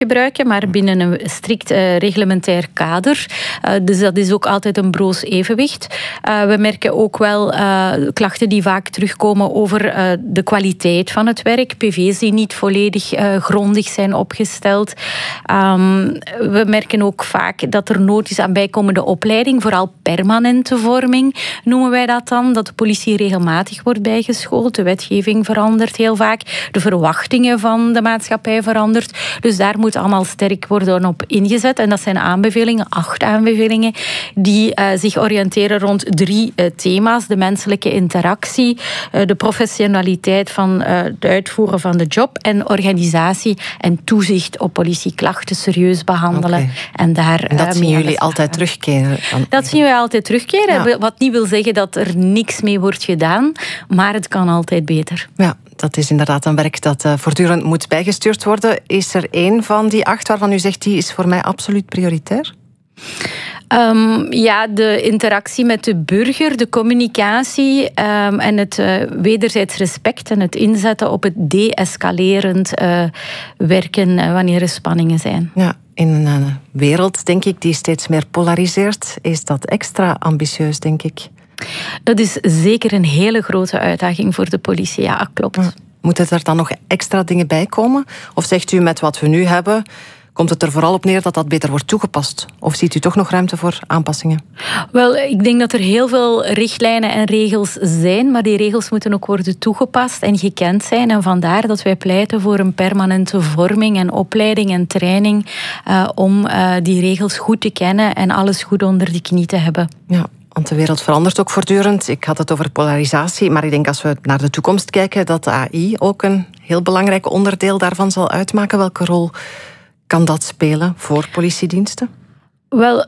gebruiken, maar binnen een strikt reglementair kader. Dus dat is ook altijd een broos evenwicht. We merken ook wel klachten die vaak terugkomen over de kwaliteit van het werk. PV's die niet volledig grondig zijn opgesteld. We merken ook vaak dat er nood is aan bijkomende opleiding, vooral permanente vorming noemen wij dat dan. Dat de politie regelmatig wordt bijgeschoold. De wetgeving verandert heel vaak. De verwachtingen van de maatschappij verandert. Dus daar moet allemaal sterk worden op ingezet. En dat zijn aanbevelingen, 8 aanbevelingen, die zich oriënteren rond 3 thema's. De menselijke interactie, de professionaliteit van het uitvoeren van de job en organisatie en toezicht op politieklachten serieus behandelen. Okay. En dat zien jullie altijd terugkeren? Dat zien wij altijd terugkeren. Ja. Wat niet wil zeggen dat er niks mee wordt gedaan, maar het kan altijd beter. Ja. Dat is inderdaad een werk dat voortdurend moet bijgestuurd worden. Is er één van die 8 waarvan u zegt, die is voor mij absoluut prioritair? De interactie met de burger, de communicatie en het wederzijds respect en het inzetten op het de-escalerend werken wanneer er spanningen zijn. Ja, in een wereld, denk ik, die steeds meer polariseert, is dat extra ambitieus, denk ik. Dat is zeker een hele grote uitdaging voor de politie, ja, klopt. Moeten er dan nog extra dingen bij komen? Of zegt u met wat we nu hebben, komt het er vooral op neer dat dat beter wordt toegepast? Of ziet u toch nog ruimte voor aanpassingen? Wel, ik denk dat er heel veel richtlijnen en regels zijn, maar die regels moeten ook worden toegepast en gekend zijn. En vandaar dat wij pleiten voor een permanente vorming en opleiding en training om die regels goed te kennen en alles goed onder de knie te hebben. Ja. Want de wereld verandert ook voortdurend. Ik had het over polarisatie, maar ik denk als we naar de toekomst kijken dat de AI ook een heel belangrijk onderdeel daarvan zal uitmaken. Welke rol kan dat spelen voor politiediensten? Wel,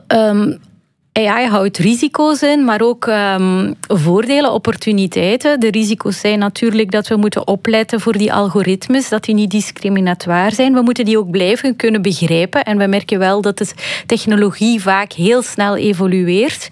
AI houdt risico's in, maar ook voordelen, opportuniteiten. De risico's zijn natuurlijk dat we moeten opletten voor die algoritmes, dat die niet discriminatoir zijn. We moeten die ook blijven kunnen begrijpen. En we merken wel dat de technologie vaak heel snel evolueert.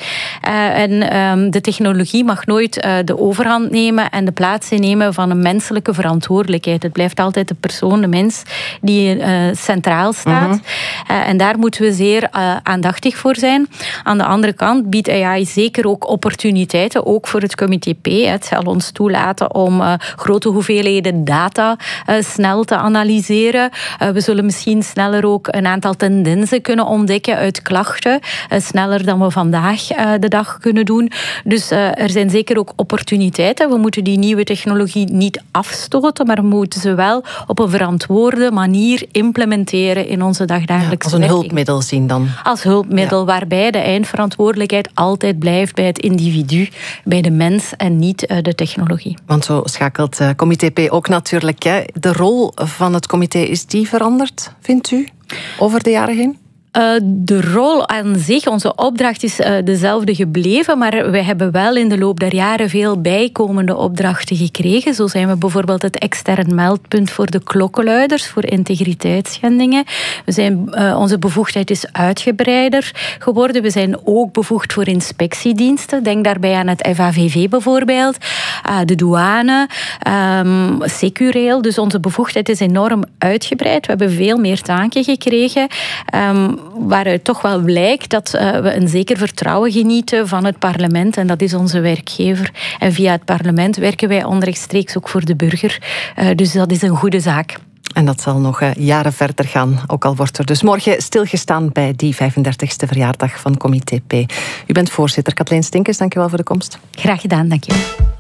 De technologie mag nooit de overhand nemen en de plaats innemen van een menselijke verantwoordelijkheid. Het blijft altijd de persoon, de mens, die centraal staat. En daar moeten we zeer aandachtig voor zijn. Aan de andere kant biedt AI zeker ook opportuniteiten, ook voor het comité P. Het zal ons toelaten om grote hoeveelheden data snel te analyseren. We zullen misschien sneller ook een aantal tendensen kunnen ontdekken uit klachten, sneller dan we vandaag de dag kunnen doen. Dus er zijn zeker ook opportuniteiten. We moeten die nieuwe technologie niet afstoten, maar we moeten ze wel op een verantwoorde manier implementeren in onze dagdagelijkse werking. Als een hulpmiddel zien dan? Als hulpmiddel, waarbij de eindverantwoordelijkheid altijd blijft bij het individu, bij de mens en niet de technologie. Want zo schakelt comité P ook natuurlijk. Hè. De rol van het comité, is die veranderd, vindt u, over de jaren heen? De rol aan zich, onze opdracht is dezelfde gebleven, maar wij hebben wel in de loop der jaren veel bijkomende opdrachten gekregen. Zo zijn we bijvoorbeeld het extern meldpunt voor de klokkenluiders, voor integriteitsschendingen. Onze bevoegdheid is uitgebreider geworden. We zijn ook bevoegd voor inspectiediensten. Denk daarbij aan het FAVV bijvoorbeeld, de douane, Securail. Dus onze bevoegdheid is enorm uitgebreid. We hebben veel meer taken gekregen, waaruit toch wel blijkt dat we een zeker vertrouwen genieten van het parlement. En dat is onze werkgever. En via het parlement werken wij onrechtstreeks ook voor de burger. Dus dat is een goede zaak. En dat zal nog jaren verder gaan. Ook al wordt er dus morgen stilgestaan bij die 35e verjaardag van comité P. U bent voorzitter. Kathleen Stinkes, dank u wel voor de komst. Graag gedaan, dank je.